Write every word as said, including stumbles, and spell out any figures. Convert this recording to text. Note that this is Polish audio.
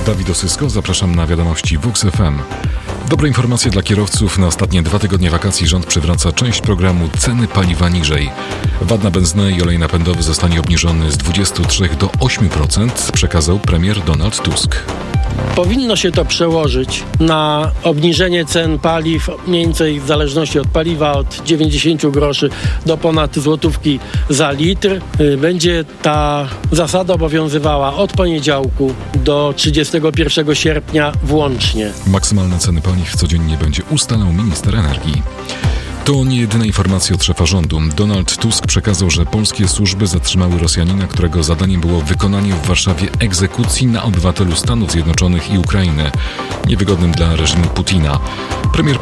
Dawid Osysko, zapraszam na wiadomości W U X F M. Dobre informacje dla kierowców. Na ostatnie dwa tygodnie wakacji rząd przywraca część programu Ceny paliwa niżej. V A T na benzynę i olej napędowy zostanie obniżony z dwudziestu trzech do ośmiu procent, przekazał premier Donald Tusk. Powinno się to przełożyć na obniżenie cen paliw, mniej więcej w zależności od paliwa od dziewięćdziesięciu groszy do ponad złotówki za litr. Będzie ta zasada obowiązywała od poniedziałku do trzydziestego pierwszego sierpnia włącznie. Maksymalne ceny paliw codziennie będzie ustalał minister energii. To nie jedyne informacje od szefa rządu. Donald Tusk przekazał, że polskie służby zatrzymały Rosjanina, którego zadaniem było wykonanie w Warszawie egzekucji na obywatelu Stanów Zjednoczonych i Ukrainy, niewygodnym dla reżimu Putina. Premier